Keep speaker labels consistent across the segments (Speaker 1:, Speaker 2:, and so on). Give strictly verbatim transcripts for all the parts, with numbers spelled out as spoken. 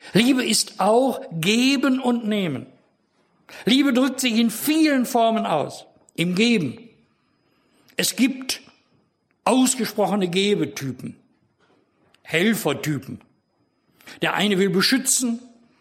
Speaker 1: Liebe ist auch Geben und Nehmen. Liebe drückt sich in vielen Formen aus. Im Geben. Es gibt ausgesprochene Gebetypen, Helfertypen. Der eine will beschützen,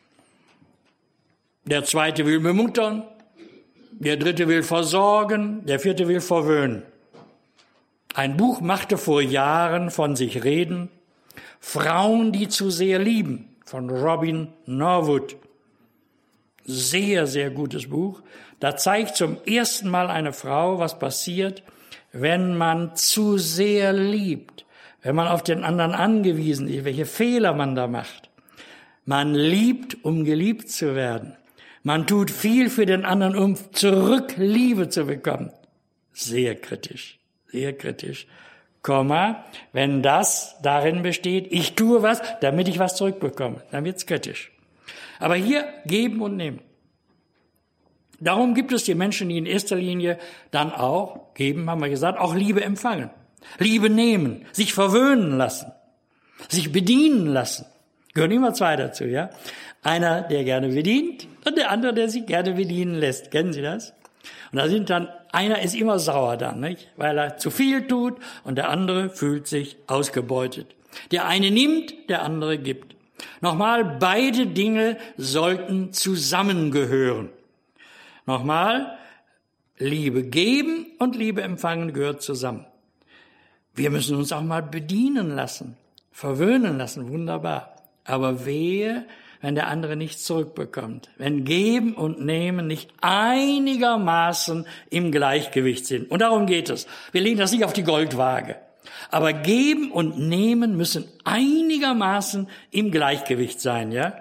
Speaker 1: der zweite will bemuttern, der dritte will versorgen, der vierte will verwöhnen. Ein Buch machte vor Jahren von sich reden, Frauen, die zu sehr lieben, von Robin Norwood. Sehr, sehr gutes Buch. Da zeigt zum ersten Mal eine Frau, was passiert, wenn man zu sehr liebt, wenn man auf den anderen angewiesen ist, welche Fehler man da macht. Man liebt, um geliebt zu werden. Man tut viel für den anderen, um zurück Liebe zu bekommen. Sehr kritisch, sehr kritisch. Komma, wenn das darin besteht, ich tue was, damit ich was zurückbekomme, dann wird's kritisch. Aber hier geben und nehmen. Darum gibt es die Menschen, die in erster Linie dann auch, geben, haben wir gesagt, auch Liebe empfangen. Liebe nehmen, sich verwöhnen lassen, sich bedienen lassen. Gehören immer zwei dazu, ja? Einer, der gerne bedient und der andere, der sich gerne bedienen lässt. Kennen Sie das? Und da sind dann, einer ist immer sauer dann, nicht? Weil er zu viel tut und der andere fühlt sich ausgebeutet. Der eine nimmt, der andere gibt. Nochmal, beide Dinge sollten zusammengehören. Nochmal, Liebe geben und Liebe empfangen gehört zusammen. Wir müssen uns auch mal bedienen lassen, verwöhnen lassen, wunderbar. Aber wehe, wenn der andere nichts zurückbekommt, wenn Geben und Nehmen nicht einigermaßen im Gleichgewicht sind. Und darum geht es. Wir legen das nicht auf die Goldwaage. Aber Geben und Nehmen müssen einigermaßen im Gleichgewicht sein, ja?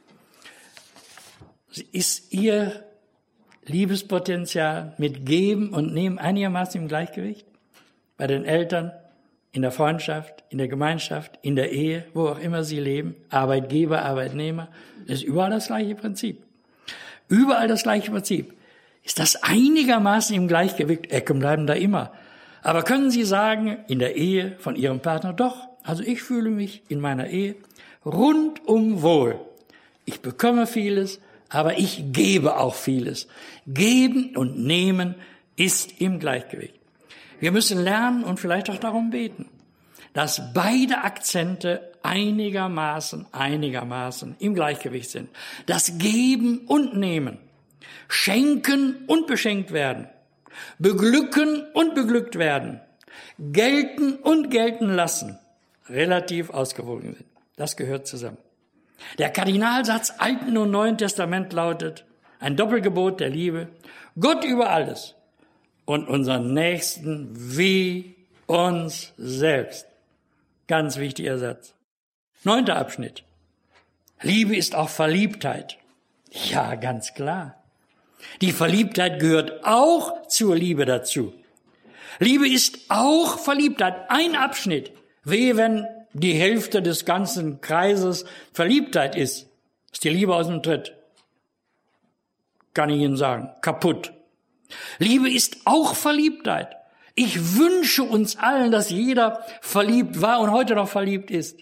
Speaker 1: Ist Ihr Liebespotenzial mit Geben und Nehmen einigermaßen im Gleichgewicht? Bei den Eltern, in der Freundschaft, in der Gemeinschaft, in der Ehe, wo auch immer Sie leben, Arbeitgeber, Arbeitnehmer, ist überall das gleiche Prinzip. Überall das gleiche Prinzip. Ist das einigermaßen im Gleichgewicht? Ecken bleiben da immer. Aber können Sie sagen, in der Ehe von Ihrem Partner, doch, also ich fühle mich in meiner Ehe rundum wohl. Ich bekomme vieles, aber ich gebe auch vieles. Geben und Nehmen ist im Gleichgewicht. Wir müssen lernen und vielleicht auch darum beten, dass beide Akzente einigermaßen, einigermaßen im Gleichgewicht sind. Das Geben und Nehmen, Schenken und beschenkt werden, beglücken und beglückt werden, gelten und gelten lassen, relativ ausgewogen sind. Das gehört zusammen. Der Kardinalsatz Alten und Neuen Testament lautet, ein Doppelgebot der Liebe, Gott über alles und unseren Nächsten wie uns selbst. Ganz wichtiger Satz. Neunter Abschnitt. Liebe ist auch Verliebtheit. Ja, ganz klar. Die Verliebtheit gehört auch zur Liebe dazu. Liebe ist auch Verliebtheit. Ein Abschnitt. Wehe, wenn die Hälfte des ganzen Kreises Verliebtheit ist. Ist die Liebe aus dem Tritt. Kann ich Ihnen sagen. Kaputt. Liebe ist auch Verliebtheit. Ich wünsche uns allen, dass jeder verliebt war und heute noch verliebt ist.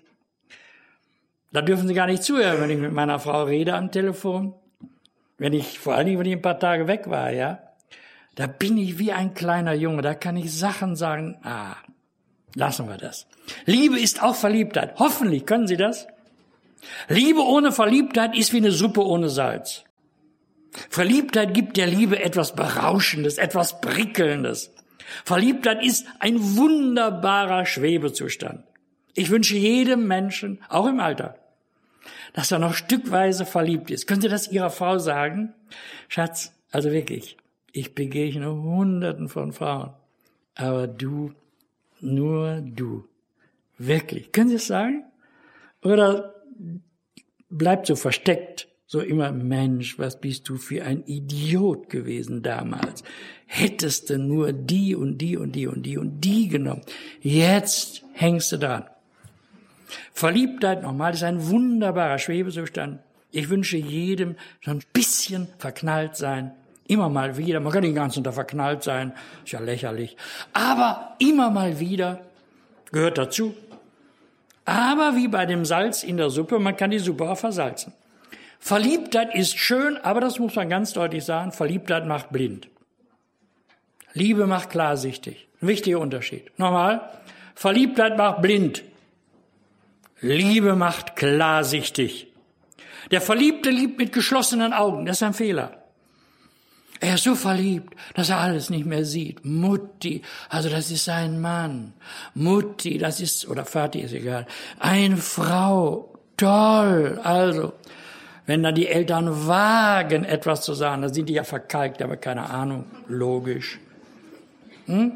Speaker 1: Da dürfen Sie gar nicht zuhören, wenn ich mit meiner Frau rede am Telefon. Wenn ich, vor allen Dingen, wenn ich ein paar Tage weg war, ja. Da bin ich wie ein kleiner Junge. Da kann ich Sachen sagen. Ah, lassen wir das. Liebe ist auch Verliebtheit. Hoffentlich können Sie das. Liebe ohne Verliebtheit ist wie eine Suppe ohne Salz. Verliebtheit gibt der Liebe etwas Berauschendes, etwas Prickelndes. Verliebtheit ist ein wunderbarer Schwebezustand. Ich wünsche jedem Menschen, auch im Alter, dass er noch stückweise verliebt ist. Können Sie das Ihrer Frau sagen? Schatz, also wirklich, ich begegne Hunderten von Frauen, aber du, nur du. Wirklich. Können Sie es sagen? Oder bleibt so versteckt? So immer, Mensch, was bist du für ein Idiot gewesen damals. Hättest du nur die und die und die und die und die genommen. Jetzt hängst du dran. Verliebtheit, nochmal, ist ein wunderbarer Schwebezustand. Ich wünsche jedem so ein bisschen verknallt sein. Immer mal wieder. Man kann den ganzen Tag verknallt sein. Ist ja lächerlich. Aber immer mal wieder gehört dazu. Aber wie bei dem Salz in der Suppe, man kann die Suppe auch versalzen. Verliebtheit ist schön, aber das muss man ganz deutlich sagen, Verliebtheit macht blind. Liebe macht klarsichtig. Ein wichtiger Unterschied. Nochmal, Verliebtheit macht blind. Liebe macht klarsichtig. Der Verliebte liebt mit geschlossenen Augen, das ist ein Fehler. Er ist so verliebt, dass er alles nicht mehr sieht. Mutti, also das ist sein Mann. Mutti, das ist, oder Vati, ist egal. Eine Frau, toll. Also, wenn dann die Eltern wagen, etwas zu sagen, dann sind die ja verkalkt, aber keine Ahnung, logisch. Hm?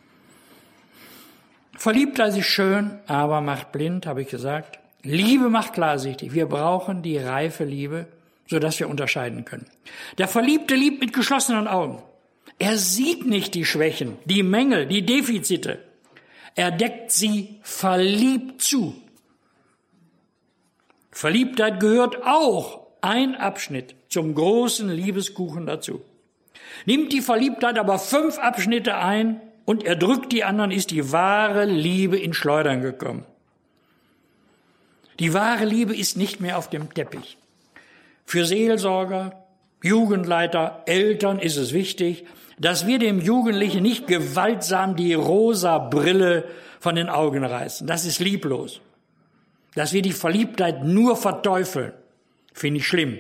Speaker 1: Verliebtheit ist schön, aber macht blind, habe ich gesagt. Liebe macht klarsichtig. Wir brauchen die reife Liebe, sodass wir unterscheiden können. Der Verliebte liebt mit geschlossenen Augen. Er sieht nicht die Schwächen, die Mängel, die Defizite. Er deckt sie verliebt zu. Verliebtheit gehört auch ein Abschnitt zum großen Liebeskuchen dazu. Nimmt die Verliebtheit aber fünf Abschnitte ein und erdrückt die anderen, ist die wahre Liebe in Schleudern gekommen. Die wahre Liebe ist nicht mehr auf dem Teppich. Für Seelsorger, Jugendleiter, Eltern ist es wichtig, dass wir dem Jugendlichen nicht gewaltsam die rosa Brille von den Augen reißen. Das ist lieblos. Dass wir die Verliebtheit nur verteufeln, finde ich schlimm.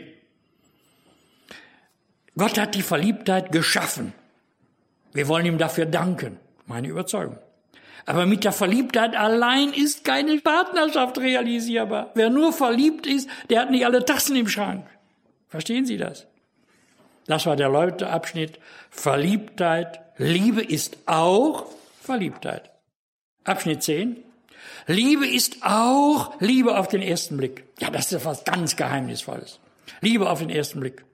Speaker 1: Gott hat die Verliebtheit geschaffen. Wir wollen ihm dafür danken, meine Überzeugung. Aber mit der Verliebtheit allein ist keine Partnerschaft realisierbar. Wer nur verliebt ist, der hat nicht alle Tassen im Schrank. Verstehen Sie das? Das war der Leute-Abschnitt. Verliebtheit. Liebe ist auch Verliebtheit. Abschnitt zehn. Liebe ist auch Liebe auf den ersten Blick. Ja, das ist etwas ganz Geheimnisvolles. Liebe auf den ersten Blick.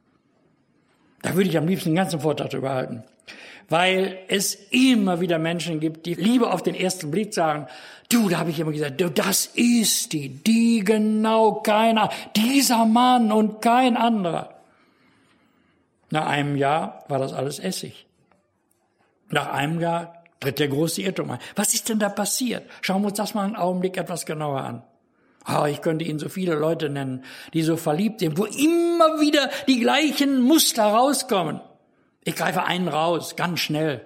Speaker 1: Da würde ich am liebsten den ganzen Vortrag drüber halten. Weil es immer wieder Menschen gibt, die Liebe auf den ersten Blick sagen, du, da habe ich immer gesagt, du, das ist die, die genau keiner, dieser Mann und kein anderer. Nach einem Jahr war das alles Essig. Nach einem Jahr tritt der große Irrtum ein. Was ist denn da passiert? Schauen wir uns das mal einen Augenblick etwas genauer an. Oh, ich könnte Ihnen so viele Leute nennen, die so verliebt sind, wo immer wieder die gleichen Muster rauskommen. Ich greife einen raus, ganz schnell.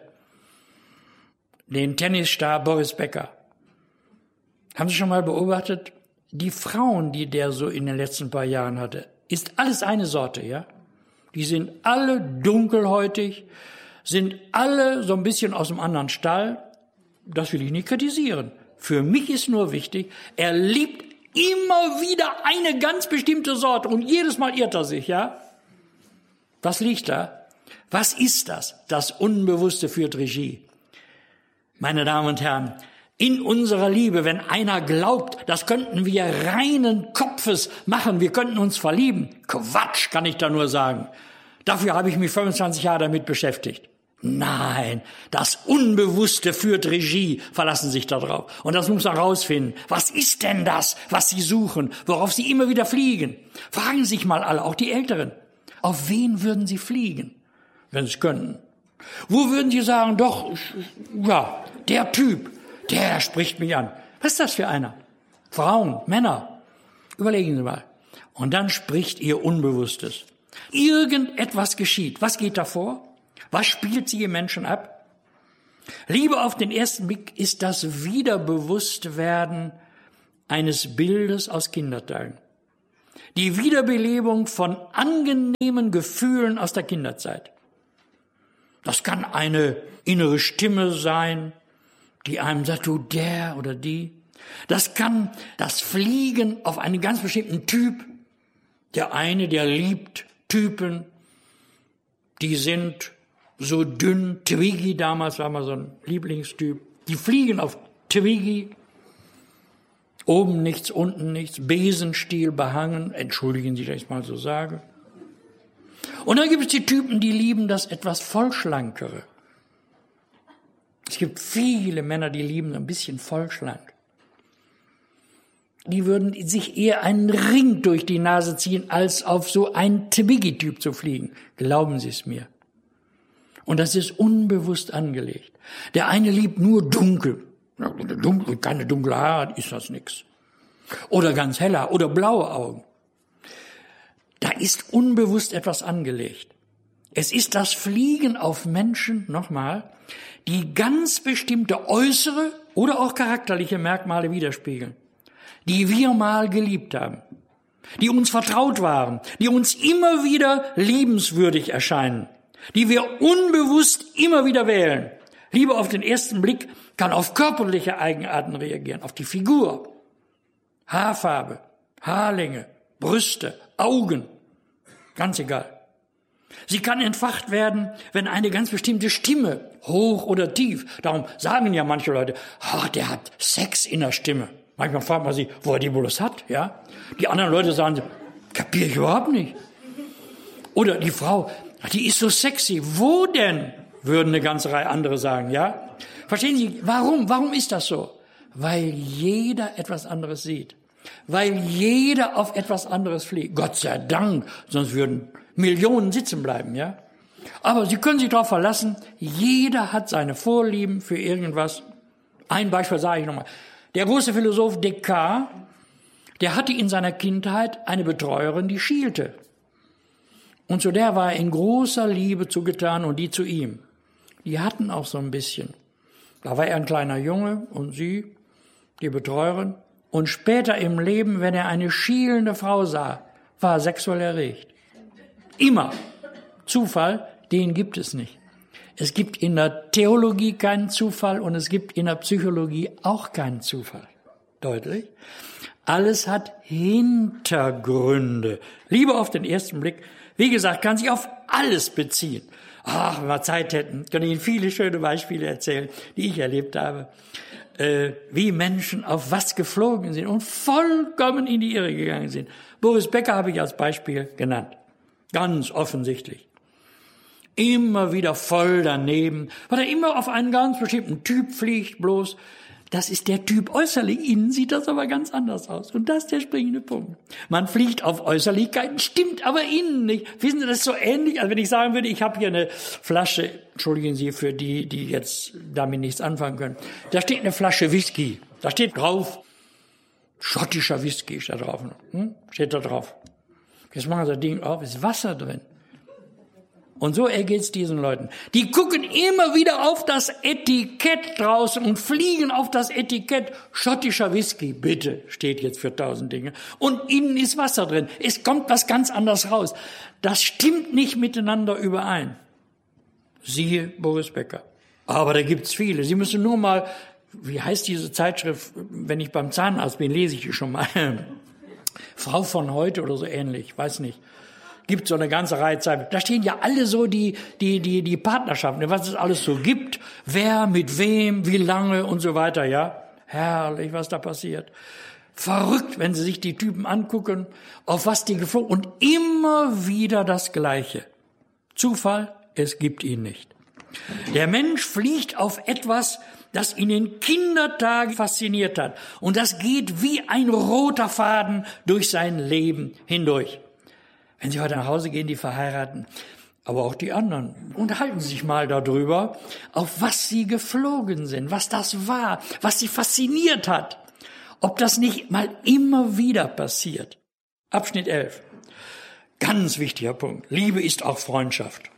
Speaker 1: Den Tennisstar Boris Becker. Haben Sie schon mal beobachtet? Die Frauen, die der so in den letzten paar Jahren hatte, ist alles eine Sorte, ja? Die sind alle dunkelhäutig, sind alle so ein bisschen aus dem anderen Stall. Das will ich nicht kritisieren. Für mich ist nur wichtig, er liebt immer wieder eine ganz bestimmte Sorte und jedes Mal irrt er sich, ja? Was liegt da? Was ist das? Das Unbewusste führt Regie. Meine Damen und Herren, in unserer Liebe, wenn einer glaubt, das könnten wir reinen Kopfes machen, wir könnten uns verlieben. Quatsch, kann ich da nur sagen. Dafür habe ich mich fünfundzwanzig Jahre damit beschäftigt. Nein, das Unbewusste führt Regie, verlassen sich da drauf. Und das muss man rausfinden. Was ist denn das, was Sie suchen, worauf Sie immer wieder fliegen? Fragen Sie sich mal alle, auch die Älteren. Auf wen würden Sie fliegen, wenn Sie es könnten? Wo würden Sie sagen, doch, ja, der Typ, der spricht mich an. Was ist das für einer? Frauen, Männer. Überlegen Sie mal. Und dann spricht Ihr Unbewusstes. Irgendetwas geschieht. Was geht da vor? Was spielt sie im Menschen ab? Liebe auf den ersten Blick ist das Wiederbewusstwerden eines Bildes aus Kindertagen. Die Wiederbelebung von angenehmen Gefühlen aus der Kinderzeit. Das kann eine innere Stimme sein, die einem sagt, du, der oder die. Das kann das Fliegen auf einen ganz bestimmten Typ. Der eine, der liebt Typen, die sind so dünn. Twiggy damals war mal so ein Lieblingstyp. Die fliegen auf Twiggy. Oben nichts, unten nichts. Besenstiel behangen. Entschuldigen Sie, dass ich mal so sage. Und dann gibt es die Typen, die lieben das etwas Vollschlankere. Es gibt viele Männer, die lieben ein bisschen vollschlank. Die würden sich eher einen Ring durch die Nase ziehen, als auf so einen Twiggy-Typ zu fliegen. Glauben Sie es mir. Und das ist unbewusst angelegt. Der eine liebt nur dunkel. Dunkel, keine dunkle Haare, ist das nix. Oder ganz heller oder blaue Augen. Da ist unbewusst etwas angelegt. Es ist das Fliegen auf Menschen, nochmal, die ganz bestimmte äußere oder auch charakterliche Merkmale widerspiegeln, die wir mal geliebt haben, die uns vertraut waren, die uns immer wieder liebenswürdig erscheinen, die wir unbewusst immer wieder wählen. Liebe auf den ersten Blick kann auf körperliche Eigenarten reagieren, auf die Figur, Haarfarbe, Haarlänge, Brüste, Augen, ganz egal. Sie kann entfacht werden, wenn eine ganz bestimmte Stimme, hoch oder tief, darum sagen ja manche Leute, oh, der hat Sex in der Stimme. Manchmal fragt man sich, wo er die bloß hat, ja? Die anderen Leute sagen, kapiere ich überhaupt nicht. Oder die Frau, die ist so sexy. Wo denn? Würden eine ganze Reihe andere sagen, ja? Verstehen Sie, warum? Warum ist das so? Weil jeder etwas anderes sieht. Weil jeder auf etwas anderes fliegt. Gott sei Dank, sonst würden Millionen sitzen bleiben, ja? Aber Sie können sich darauf verlassen, jeder hat seine Vorlieben für irgendwas. Ein Beispiel sage ich nochmal. Der große Philosoph Descartes, der hatte in seiner Kindheit eine Betreuerin, die schielte. Und zu der war er in großer Liebe zugetan und die zu ihm. Die hatten auch so ein bisschen. Da war er ein kleiner Junge und sie, die Betreuerin. Und später im Leben, wenn er eine schielende Frau sah, war er sexuell erregt. Immer. Zufall, den gibt es nicht. Es gibt in der Theologie keinen Zufall und es gibt in der Psychologie auch keinen Zufall. Deutlich? Alles hat Hintergründe. Liebe auf den ersten Blick, wie gesagt, kann sich auf alles beziehen. Ach, wenn wir Zeit hätten, kann ich Ihnen viele schöne Beispiele erzählen, die ich erlebt habe. Äh, wie Menschen auf was geflogen sind und vollkommen in die Irre gegangen sind. Boris Becker habe ich als Beispiel genannt. Ganz offensichtlich. Immer wieder voll daneben, weil er immer auf einen ganz bestimmten Typ fliegt bloß. Das ist der Typ äußerlich. Innen sieht das aber ganz anders aus. Und das ist der springende Punkt. Man fliegt auf Äußerlichkeiten, stimmt aber innen nicht. Wissen Sie, das ist so ähnlich, als wenn ich sagen würde, ich habe hier eine Flasche, entschuldigen Sie für die, die jetzt damit nichts anfangen können. Da steht eine Flasche Whisky. Da steht drauf, schottischer Whisky ist da drauf. Hm? Steht da drauf. Jetzt machen Sie das Ding auf, ist Wasser drin. Und so ergeht's diesen Leuten. Die gucken immer wieder auf das Etikett draußen und fliegen auf das Etikett. Schottischer Whisky, bitte, steht jetzt für tausend Dinge. Und innen ist Wasser drin. Es kommt was ganz anderes raus. Das stimmt nicht miteinander überein. Siehe Boris Becker. Aber da gibt's viele. Sie müssen nur mal, wie heißt diese Zeitschrift, wenn ich beim Zahnarzt bin, lese ich die schon mal. Frau von heute oder so ähnlich, weiß nicht. Gibt so eine ganze Reihe Zeit. Da stehen ja alle so die, die, die, die Partnerschaften, was es alles so gibt. Wer, mit wem, wie lange und so weiter, ja. Herrlich, was da passiert. Verrückt, wenn Sie sich die Typen angucken, auf was die geflogen, und immer wieder das Gleiche. Zufall, es gibt ihn nicht. Der Mensch fliegt auf etwas, das ihn in Kindertagen fasziniert hat. Und das geht wie ein roter Faden durch sein Leben hindurch. Wenn Sie heute nach Hause gehen, die Verheirateten, aber auch die anderen, unterhalten Sie sich mal darüber, auf was Sie geflogen sind, was das war, was Sie fasziniert hat. Ob das nicht mal immer wieder passiert. Abschnitt elf. Ganz wichtiger Punkt. Liebe ist auch Freundschaft.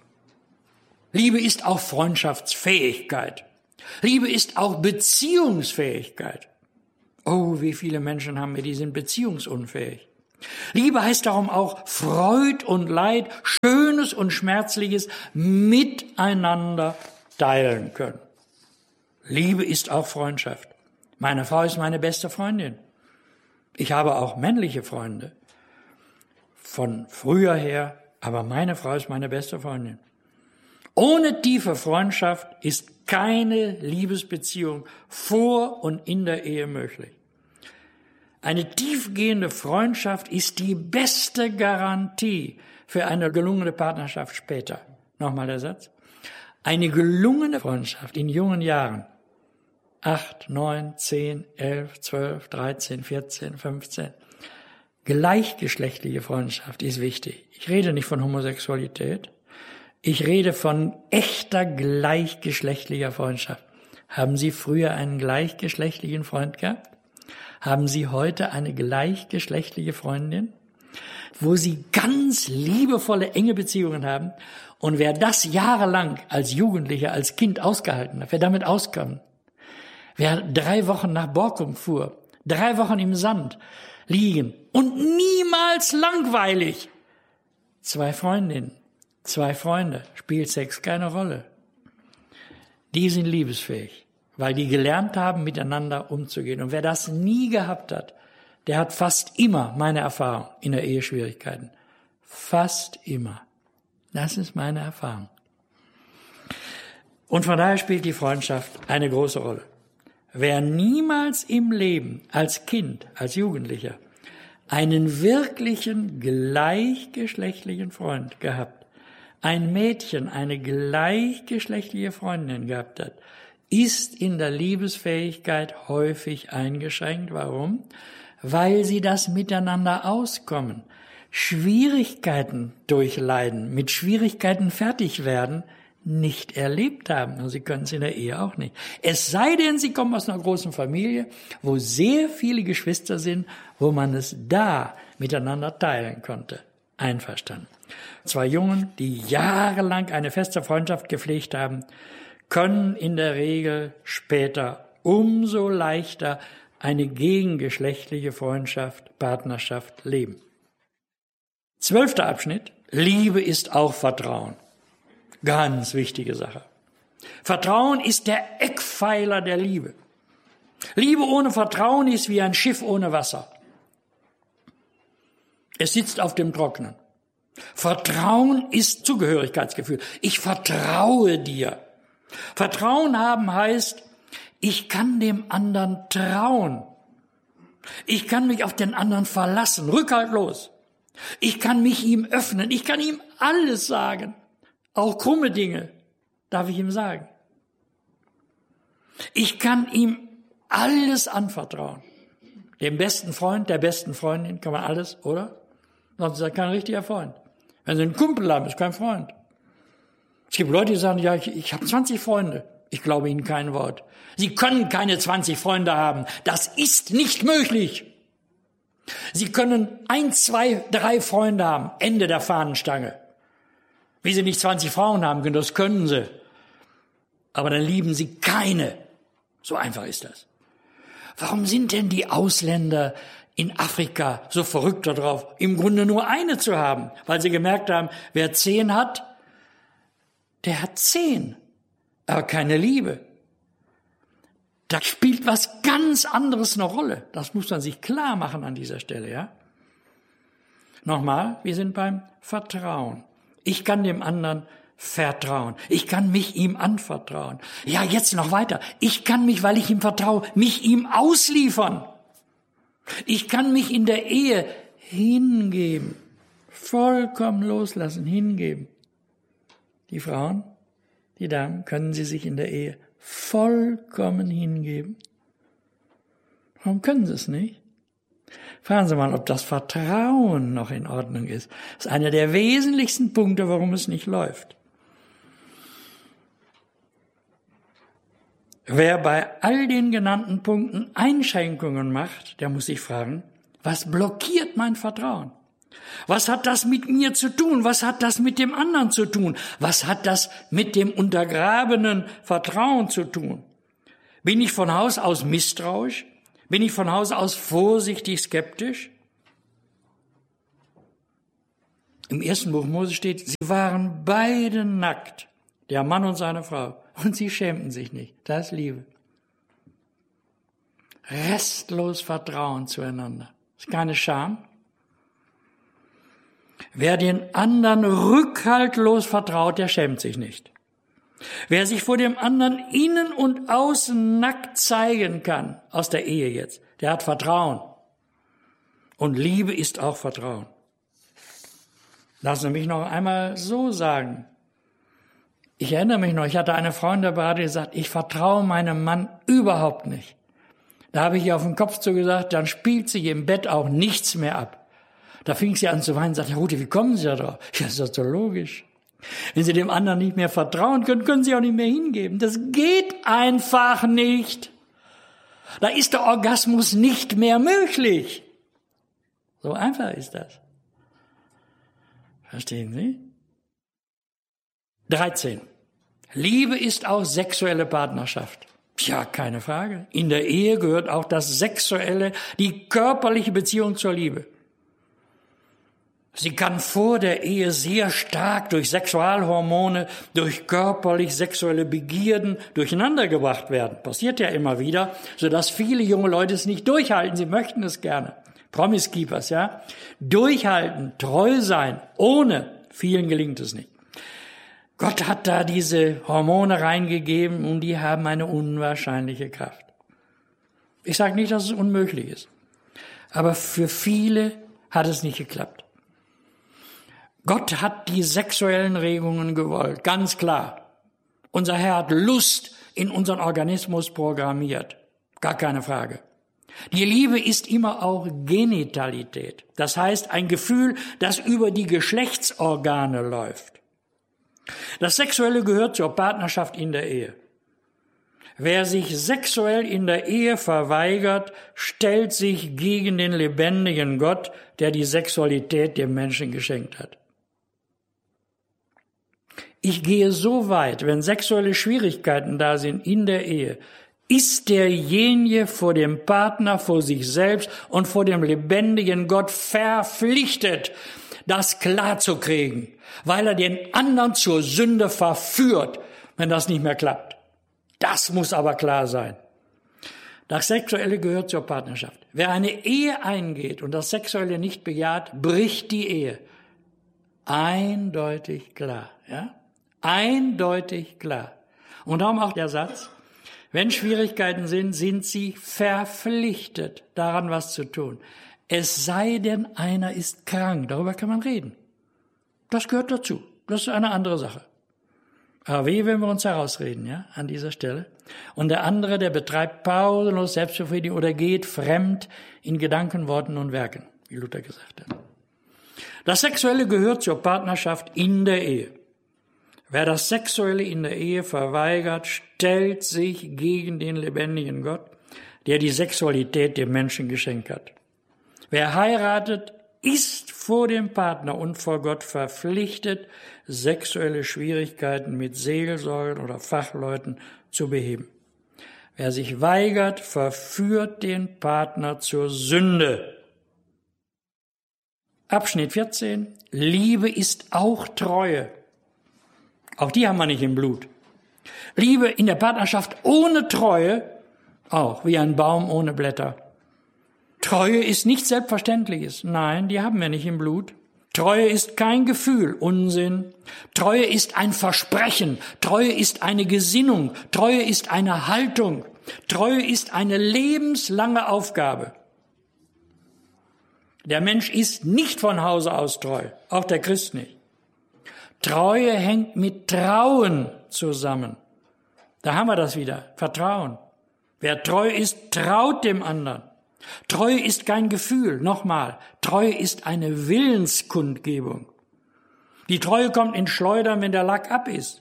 Speaker 1: Liebe ist auch Freundschaftsfähigkeit. Liebe ist auch Beziehungsfähigkeit. Oh, wie viele Menschen haben wir, die sind beziehungsunfähig. Liebe heißt darum auch Freud und Leid, Schönes und Schmerzliches miteinander teilen können. Liebe ist auch Freundschaft. Meine Frau ist meine beste Freundin. Ich habe auch männliche Freunde. Von früher her, aber meine Frau ist meine beste Freundin. Ohne tiefe Freundschaft ist keine Liebesbeziehung vor und in der Ehe möglich. Eine tiefgehende Freundschaft ist die beste Garantie für eine gelungene Partnerschaft später. Nochmal der Satz. Eine gelungene Freundschaft in jungen Jahren, acht, neun, zehn, elf, zwölf, dreizehn, vierzehn, fünfzehn, gleichgeschlechtliche Freundschaft ist wichtig. Ich rede nicht von Homosexualität. Ich rede von echter gleichgeschlechtlicher Freundschaft. Haben Sie früher einen gleichgeschlechtlichen Freund gehabt? Haben Sie heute eine gleichgeschlechtliche Freundin, wo Sie ganz liebevolle, enge Beziehungen haben? Und wer das jahrelang als Jugendlicher, als Kind ausgehalten hat, wer damit auskam, wer drei Wochen nach Borkum fuhr, drei Wochen im Sand liegen und niemals langweilig, zwei Freundinnen, zwei Freunde, spielt Sex keine Rolle. Die sind liebesfähig, weil die gelernt haben, miteinander umzugehen. Und wer das nie gehabt hat, der hat fast immer, meine Erfahrung, in der Ehe Schwierigkeiten. Fast immer. Das ist meine Erfahrung. Und von daher spielt die Freundschaft eine große Rolle. Wer niemals im Leben als Kind, als Jugendlicher einen wirklichen gleichgeschlechtlichen Freund gehabt, ein Mädchen, eine gleichgeschlechtliche Freundin gehabt hat, ist in der Liebesfähigkeit häufig eingeschränkt. Warum? Weil sie das miteinander auskommen, Schwierigkeiten durchleiden, mit Schwierigkeiten fertig werden, nicht erlebt haben. Und sie können es in der Ehe auch nicht. Es sei denn, sie kommen aus einer großen Familie, wo sehr viele Geschwister sind, wo man es da miteinander teilen konnte. Einverstanden. Zwei Jungen, die jahrelang eine feste Freundschaft gepflegt haben, können in der Regel später umso leichter eine gegengeschlechtliche Freundschaft, Partnerschaft leben. Zwölfter Abschnitt. Liebe ist auch Vertrauen. Ganz wichtige Sache. Vertrauen ist der Eckpfeiler der Liebe. Liebe ohne Vertrauen ist wie ein Schiff ohne Wasser. Es sitzt auf dem Trockenen. Vertrauen ist Zugehörigkeitsgefühl. Ich vertraue dir. Vertrauen haben heißt, ich kann dem anderen trauen. Ich kann mich auf den anderen verlassen, rückhaltlos. Ich kann mich ihm öffnen. Ich kann ihm alles sagen. Auch krumme Dinge darf ich ihm sagen. Ich kann ihm alles anvertrauen. Dem besten Freund, der besten Freundin kann man alles, oder? Sonst ist er kein richtiger Freund. Wenn Sie einen Kumpel haben, ist kein Freund. Es gibt Leute, die sagen, ja, ich, ich habe zwanzig Freunde. Ich glaube Ihnen kein Wort. Sie können keine zwanzig Freunde haben. Das ist nicht möglich. Sie können ein, zwei, drei Freunde haben. Ende der Fahnenstange. Wie Sie nicht zwanzig Frauen haben können, das können Sie. Aber dann lieben Sie keine. So einfach ist das. Warum sind denn die Ausländer in Afrika so verrückt darauf, im Grunde nur eine zu haben? Weil sie gemerkt haben, wer zehn hat, der hat zehn, aber keine Liebe. Da spielt was ganz anderes eine Rolle. Das muss man sich klar machen an dieser Stelle, ja? Nochmal, wir sind beim Vertrauen. Ich kann dem anderen vertrauen. Ich kann mich ihm anvertrauen. Ja, jetzt noch weiter. Ich kann mich, weil ich ihm vertraue, mich ihm ausliefern. Ich kann mich in der Ehe hingeben. Vollkommen loslassen, hingeben. Die Frauen, die Damen, können sie sich in der Ehe vollkommen hingeben? Warum können sie es nicht? Fragen Sie mal, ob das Vertrauen noch in Ordnung ist. Das ist einer der wesentlichsten Punkte, warum es nicht läuft. Wer bei all den genannten Punkten Einschränkungen macht, der muss sich fragen, was blockiert mein Vertrauen? Was hat das mit mir zu tun? Was hat das mit dem anderen zu tun? Was hat das mit dem untergrabenen Vertrauen zu tun? Bin ich von Haus aus misstrauisch? Bin ich von Haus aus vorsichtig skeptisch? Im ersten Buch Mose steht, sie waren beide nackt, der Mann und seine Frau, und sie schämten sich nicht. Das ist Liebe. Restlos Vertrauen zueinander. Das ist keine Scham. Wer den anderen rückhaltlos vertraut, der schämt sich nicht. Wer sich vor dem anderen innen und außen nackt zeigen kann, aus der Ehe jetzt, der hat Vertrauen. Und Liebe ist auch Vertrauen. Lassen Sie mich noch einmal so sagen. Ich erinnere mich noch, ich hatte eine Freundin dabei, die gesagt, ich vertraue meinem Mann überhaupt nicht. Da habe ich ihr auf den Kopf zugesagt, dann spielt sich im Bett auch nichts mehr ab. Da fing sie an zu weinen und sagte, Herr Rute, wie kommen Sie da drauf? Ja, das ist doch so logisch. Wenn Sie dem anderen nicht mehr vertrauen können, können Sie auch nicht mehr hingeben. Das geht einfach nicht. Da ist der Orgasmus nicht mehr möglich. So einfach ist das. Verstehen Sie? dreizehn. Liebe ist auch sexuelle Partnerschaft. Tja, keine Frage. In der Ehe gehört auch das Sexuelle, die körperliche Beziehung zur Liebe. Sie kann vor der Ehe sehr stark durch Sexualhormone, durch körperlich-sexuelle Begierden durcheinandergebracht werden. Passiert ja immer wieder, sodass viele junge Leute es nicht durchhalten. Sie möchten es gerne. Promise Keepers, ja. Durchhalten, treu sein, ohne. Vielen gelingt es nicht. Gott hat da diese Hormone reingegeben und die haben eine unwahrscheinliche Kraft. Ich sage nicht, dass es unmöglich ist. Aber für viele hat es nicht geklappt. Gott hat die sexuellen Regungen gewollt, ganz klar. Unser Herr hat Lust in unseren Organismus programmiert, gar keine Frage. Die Liebe ist immer auch Genitalität, das heißt ein Gefühl, das über die Geschlechtsorgane läuft. Das Sexuelle gehört zur Partnerschaft in der Ehe. Wer sich sexuell in der Ehe verweigert, stellt sich gegen den lebendigen Gott, der die Sexualität dem Menschen geschenkt hat. Ich gehe so weit, wenn sexuelle Schwierigkeiten da sind in der Ehe, ist derjenige vor dem Partner, vor sich selbst und vor dem lebendigen Gott verpflichtet, das klarzukriegen, weil er den anderen zur Sünde verführt, wenn das nicht mehr klappt. Das muss aber klar sein. Das Sexuelle gehört zur Partnerschaft. Wer eine Ehe eingeht und das Sexuelle nicht bejaht, bricht die Ehe. Eindeutig klar, ja? Eindeutig klar. Und darum auch der Satz, wenn Schwierigkeiten sind, sind sie verpflichtet, daran was zu tun. Es sei denn, einer ist krank. Darüber kann man reden. Das gehört dazu. Das ist eine andere Sache. Aber wie, wenn wir uns herausreden, ja, an dieser Stelle. Und der andere, der betreibt pausenlos Selbstbefriedigung oder geht fremd in Gedanken, Worten und Werken, wie Luther gesagt hat. Das Sexuelle gehört zur Partnerschaft in der Ehe. Wer das Sexuelle in der Ehe verweigert, stellt sich gegen den lebendigen Gott, der die Sexualität dem Menschen geschenkt hat. Wer heiratet, ist vor dem Partner und vor Gott verpflichtet, sexuelle Schwierigkeiten mit Seelsorgern oder Fachleuten zu beheben. Wer sich weigert, verführt den Partner zur Sünde. Abschnitt vierzehn. Liebe ist auch Treue. Auch die haben wir nicht im Blut. Liebe in der Partnerschaft ohne Treue, auch wie ein Baum ohne Blätter. Treue ist nichts Selbstverständliches. Nein, die haben wir nicht im Blut. Treue ist kein Gefühl, Unsinn. Treue ist ein Versprechen. Treue ist eine Gesinnung. Treue ist eine Haltung. Treue ist eine lebenslange Aufgabe. Der Mensch ist nicht von Hause aus treu, auch der Christ nicht. Treue hängt mit Trauen zusammen. Da haben wir das wieder, Vertrauen. Wer treu ist, traut dem anderen. Treue ist kein Gefühl, nochmal, Treue ist eine Willenskundgebung. Die Treue kommt in Schleudern, wenn der Lack ab ist.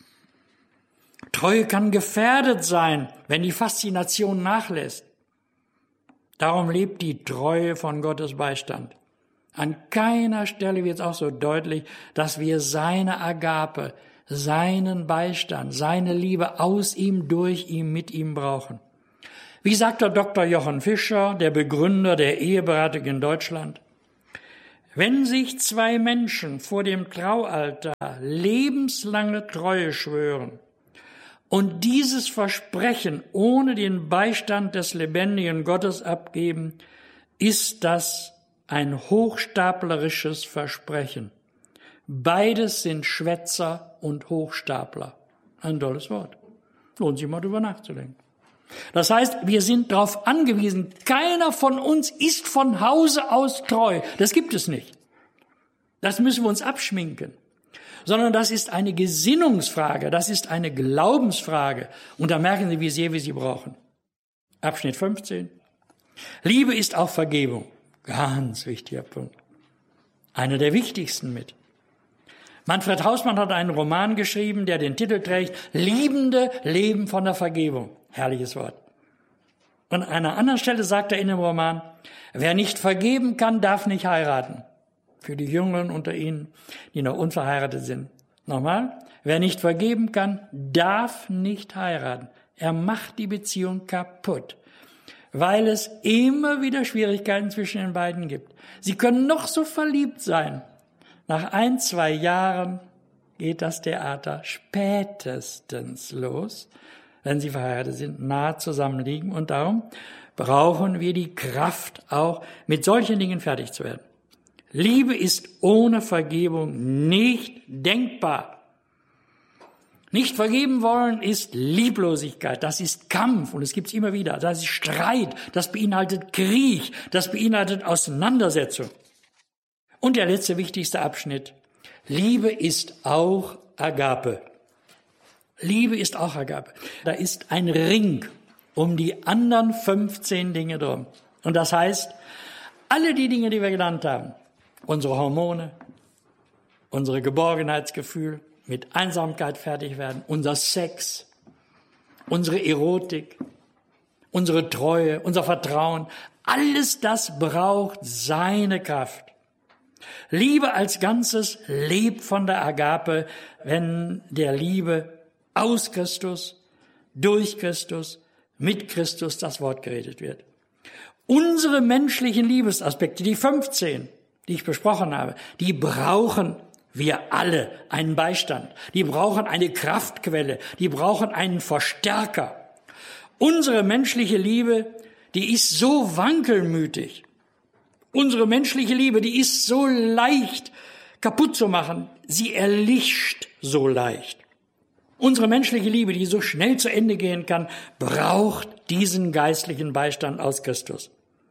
Speaker 1: Treue kann gefährdet sein, wenn die Faszination nachlässt. Darum lebt die Treue von Gottes Beistand. An keiner Stelle wird es auch so deutlich, dass wir seine Agape, seinen Beistand, seine Liebe aus ihm, durch ihn, mit ihm brauchen. Wie sagt der Doktor Jochen Fischer, der Begründer der Eheberatung in Deutschland? Wenn sich zwei Menschen vor dem Traualtar lebenslange Treue schwören und dieses Versprechen ohne den Beistand des lebendigen Gottes abgeben, ist das ein hochstaplerisches Versprechen. Beides sind Schwätzer und Hochstapler. Ein tolles Wort. Lohnt sich mal drüber nachzudenken. Das heißt, wir sind darauf angewiesen, keiner von uns ist von Hause aus treu. Das gibt es nicht. Das müssen wir uns abschminken. Sondern das ist eine Gesinnungsfrage, das ist eine Glaubensfrage. Und da merken Sie, wie sehr wir sie brauchen. Abschnitt fünfzehn. Liebe ist auch Vergebung. Ganz wichtiger Punkt. Einer der wichtigsten mit. Manfred Hausmann hat einen Roman geschrieben, der den Titel trägt, Liebende leben von der Vergebung. Herrliches Wort. Und an einer anderen Stelle sagt er in dem Roman, wer nicht vergeben kann, darf nicht heiraten. Für die Jüngeren unter Ihnen, die noch unverheiratet sind. Nochmal, wer nicht vergeben kann, darf nicht heiraten. Er macht die Beziehung kaputt, weil es immer wieder Schwierigkeiten zwischen den beiden gibt. Sie können noch so verliebt sein. Nach ein, zwei Jahren geht das Theater spätestens los, wenn sie verheiratet sind, nahe zusammenliegen. Und darum brauchen wir die Kraft, auch mit solchen Dingen fertig zu werden. Liebe ist ohne Vergebung nicht denkbar. Nicht vergeben wollen ist Lieblosigkeit, das ist Kampf und es gibt es immer wieder. Das ist Streit, das beinhaltet Krieg, das beinhaltet Auseinandersetzung. Und der letzte wichtigste Abschnitt, Liebe ist auch Agape. Liebe ist auch Agape. Da ist ein Ring um die anderen fünfzehn Dinge drum. Und das heißt, alle die Dinge, die wir genannt haben, unsere Hormone, unsere Geborgenheitsgefühl, mit Einsamkeit fertig werden, unser Sex, unsere Erotik, unsere Treue, unser Vertrauen, alles das braucht seine Kraft. Liebe als Ganzes lebt von der Agape, wenn der Liebe aus Christus, durch Christus, mit Christus das Wort geredet wird. Unsere menschlichen Liebesaspekte, die fünfzehn, die ich besprochen habe, die brauchen wir alle einen Beistand. Die brauchen eine Kraftquelle, die brauchen einen Verstärker. Unsere menschliche Liebe, die ist so wankelmütig. Unsere menschliche Liebe, die ist so leicht kaputt zu machen. Sie erlischt so leicht. Unsere menschliche Liebe, die so schnell zu Ende gehen kann, braucht diesen geistlichen Beistand aus Christus.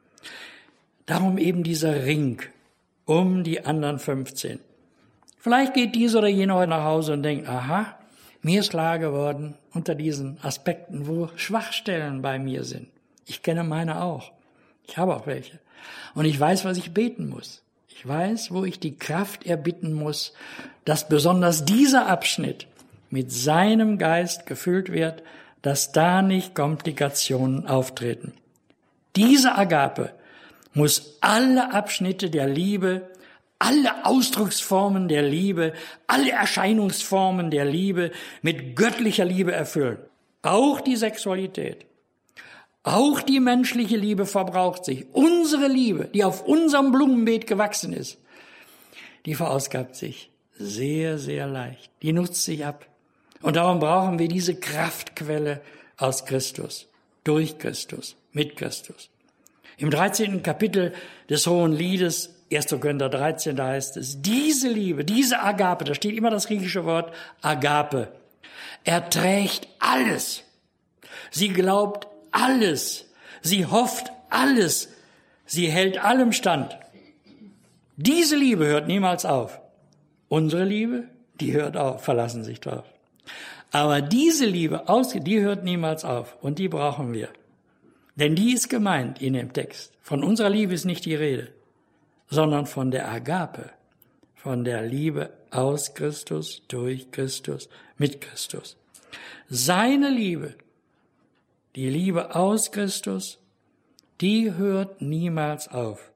Speaker 1: Darum eben dieser Ring um die anderen fünfzehn. Vielleicht geht dies oder jener heute nach Hause und denkt, aha, mir ist klar geworden unter diesen Aspekten, wo Schwachstellen bei mir sind. Ich kenne meine auch. Ich habe auch welche. Und ich weiß, was ich beten muss. Ich weiß, wo ich die Kraft erbitten muss, dass besonders dieser Abschnitt mit seinem Geist gefüllt wird, dass da nicht Komplikationen auftreten. Diese Agape muss alle Abschnitte der Liebe, alle Ausdrucksformen der Liebe, alle Erscheinungsformen der Liebe mit göttlicher Liebe erfüllen. Auch die Sexualität, auch die menschliche Liebe verbraucht sich. Unsere Liebe, die auf unserem Blumenbeet gewachsen ist, die verausgabt sich sehr, sehr leicht. Die nutzt sich ab. Und darum brauchen wir diese Kraftquelle aus Christus, durch Christus, mit Christus. Im dreizehnten Kapitel des Hohen Liedes, erster Korinther dreizehn, da heißt es, diese Liebe, diese Agape, da steht immer das griechische Wort Agape, erträgt alles. Sie glaubt alles. Sie hofft alles. Sie hält allem stand. Diese Liebe hört niemals auf. Unsere Liebe, die hört auf, verlassen sich drauf. Aber diese Liebe, die hört niemals auf und die brauchen wir. Denn die ist gemeint in dem Text. Von unserer Liebe ist nicht die Rede, sondern von der Agape, von der Liebe aus Christus, durch Christus, mit Christus. Seine Liebe, die Liebe aus Christus, die hört niemals auf.